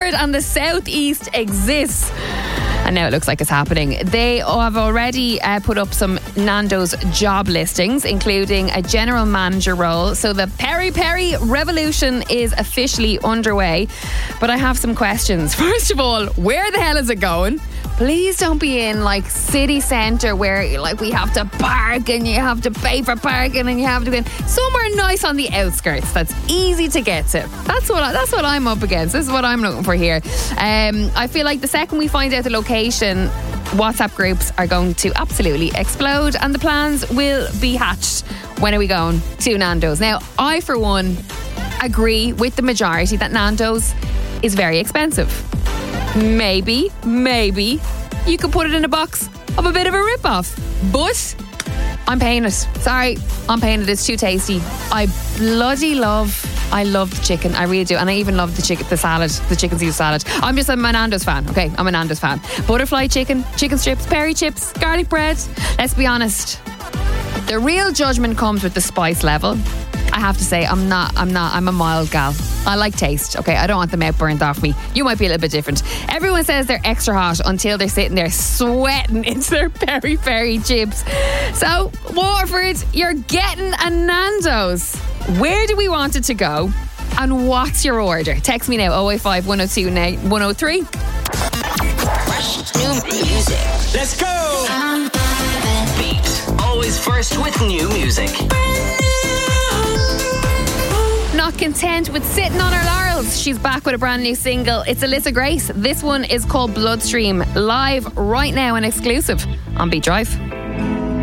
Wexford and the southeast exists. And now it looks like it's happening. They have already put up some Nando's job listings, including a general manager role. So the Peri Peri revolution is officially underway. But I have some questions. First of all, where the hell is it going? Please don't be in like city centre where like we have to park and you have to pay for parking and you have to go in. Somewhere nice on the outskirts that's easy to get to. That's what I'm up against. This is what I'm looking for here. I feel like the second we find out the location, WhatsApp groups are going to absolutely explode and the plans will be hatched. When are we going to Nando's? Now, I for one agree with the majority that Nando's is very expensive. Maybe you could put it in a box of a bit of a rip-off. But I'm paying it. Sorry, I'm paying it. It's too tasty. I love the chicken. I really do. And I even love the chicken Caesar salad. I'm a Nando's fan. Okay, I'm a Nando's fan. Butterfly chicken, chicken strips, peri chips, garlic bread. Let's be honest. The real judgment comes with the spice level. I have to say, I'm a mild gal. I like taste, okay? I don't want the mouth burnt off me. You might be a little bit different. Everyone says they're extra hot until they're sitting there sweating into their Peri Peri chips. So, Waterford, you're getting a Nando's. Where do we want it to go? And what's your order? Text me now, 085 102 103. Fresh new music. Let's go! Beat. Always first with new music. Not content with sitting on her laurels, she's back with a brand new single. It's Alyssa Grace. This one is called Bloodstream, live right now and exclusive on Beat Drive.